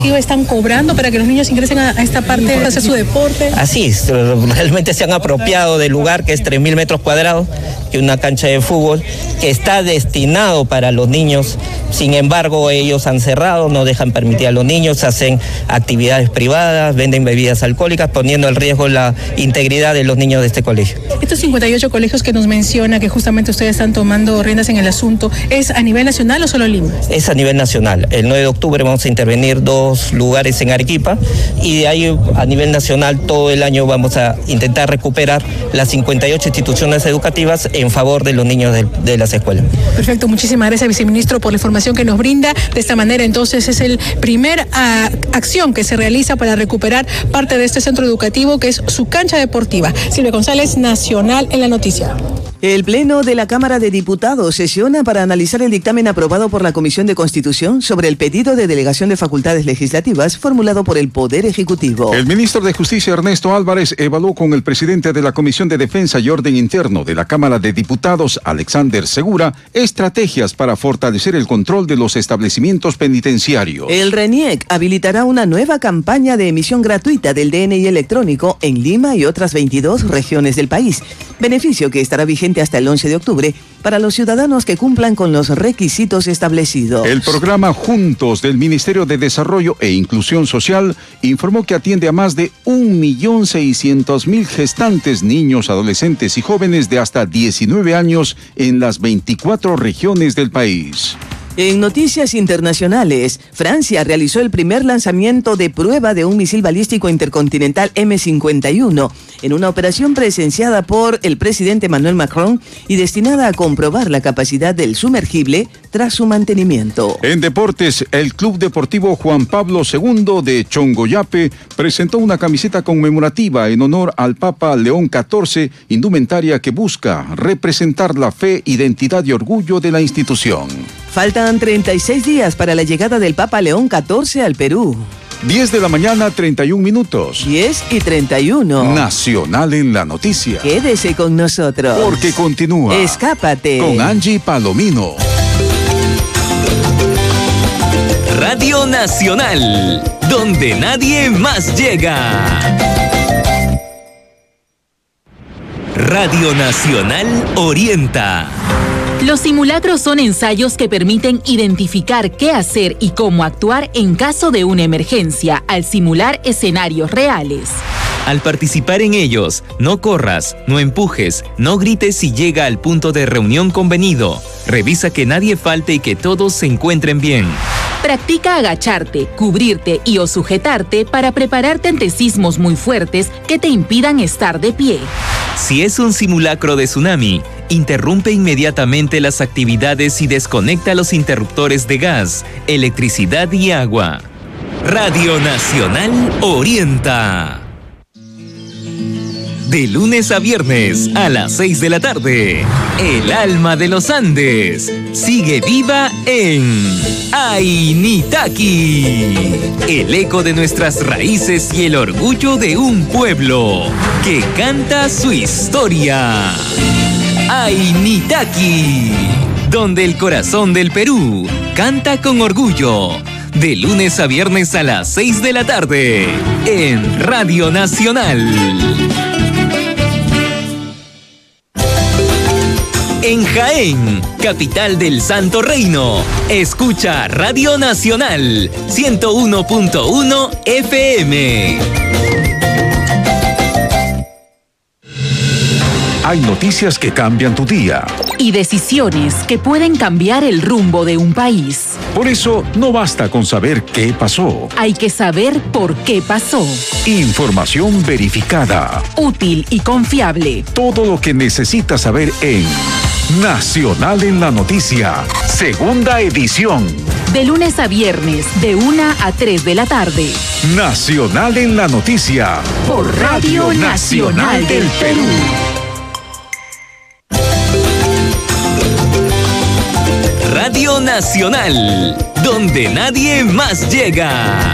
¿Están cobrando para que los niños ingresen a esta parte de hacer su deporte? Así es, realmente se han apropiado del lugar que es 3.000 metros cuadrados, que es una cancha de fútbol, que está destinado para los niños. Sin embargo, ellos han cerrado, no dejan permitir a los niños, hacen actividades privadas, venden bebidas alcohólicas, poniendo en riesgo la integridad de los niños de este colegio. Estos 58 colegios que nos menciona, que justamente ustedes están tomando riendas en el asunto, ¿es a nivel nacional o solo Lima? Es a nivel nacional. El 9 de octubre vamos a intervenir 2 lugares en Arequipa y de ahí a nivel nacional todo el año vamos a intentar recuperar las 58 instituciones educativas en favor de los niños de las escuelas. Perfecto, muchísimas gracias, viceministro, por la información que nos brinda. De esta manera, entonces, es el primer acción que se realiza para recuperar parte de este centro educativo, que es su cancha deportiva. Silvia González, Nacional en la Noticia. El Pleno de la Cámara de Diputados sesiona para analizar el dictamen aprobado por la Comisión de Constitución sobre el pedido de delegación de facultades legislativas formulado por el Poder Ejecutivo. El ministro de Justicia, Ernesto Álvarez, evaluó con el presidente de la Comisión de Defensa y Orden Interno de la Cámara de Diputados, Alexander Segura, estrategias para fortalecer el control de los establecimientos penitenciarios. El RENIEC habilitará una nueva campaña de emisión gratuita del DNI electrónico en Lima y otras 22 regiones del país, beneficio que estará vigente hasta el 11 de octubre para los ciudadanos que cumplan con los requisitos establecidos. El programa Juntos del Ministerio de Desarrollo e Inclusión Social informó que atiende a más de 1.600.000 gestantes, niños, adolescentes y jóvenes de hasta 19 años en las 24 regiones del país. En noticias internacionales, Francia realizó el primer lanzamiento de prueba de un misil balístico intercontinental M51 en una operación presenciada por el presidente Emmanuel Macron y destinada a comprobar la capacidad del sumergible tras su mantenimiento. En deportes, el Club Deportivo Juan Pablo II de Chongoyape presentó una camiseta conmemorativa en honor al Papa León XIV, indumentaria que busca representar la fe, identidad y orgullo de la institución. Faltan 36 días para la llegada del Papa León XIV al Perú. 10 de la mañana, 31 minutos. 10:31. Nacional en la Noticia. Quédese con nosotros. Porque continúa. Escápate. Con Angie Palomino. Radio Nacional, donde nadie más llega. Radio Nacional orienta. Los simulacros son ensayos que permiten identificar qué hacer y cómo actuar en caso de una emergencia al simular escenarios reales. Al participar en ellos, no corras, no empujes, no grites si llega al punto de reunión convenido. Revisa que nadie falte y que todos se encuentren bien. Practica agacharte, cubrirte y o sujetarte para prepararte ante sismos muy fuertes que te impidan estar de pie. Si es un simulacro de tsunami, interrumpe inmediatamente las actividades y desconecta los interruptores de gas, electricidad y agua. Radio Nacional orienta. De lunes a viernes a las 6 de la tarde, el alma de los Andes sigue viva en Ainitaki, el eco de nuestras raíces y el orgullo de un pueblo que canta su historia. Ainitaki, donde el corazón del Perú canta con orgullo. De lunes a viernes a las 6 de la tarde, en Radio Nacional. En Jaén, capital del Santo Reino, escucha Radio Nacional 101.1 FM. Hay noticias que cambian tu día. Y decisiones que pueden cambiar el rumbo de un país. Por eso, no basta con saber qué pasó. Hay que saber por qué pasó. Información verificada. Útil y confiable. Todo lo que necesitas saber en Nacional en la Noticia, segunda edición. De lunes a viernes, de 1 a 3 de la tarde. Nacional en la Noticia. Por Radio Nacional del Perú. Radio Nacional, donde nadie más llega.